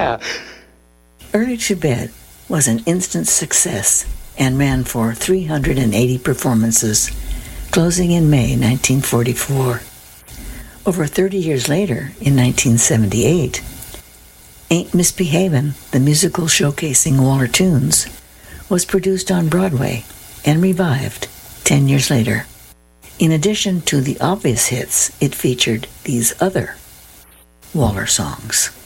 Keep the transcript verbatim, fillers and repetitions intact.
Yeah. Early to Bed was an instant success and ran for three hundred eighty performances, closing in May nineteen forty-four. Over thirty years later, in nineteen seventy-eight, Ain't Misbehavin', the musical showcasing Waller tunes, was produced on Broadway and revived ten years later. In addition to the obvious hits, it featured these other Waller songs.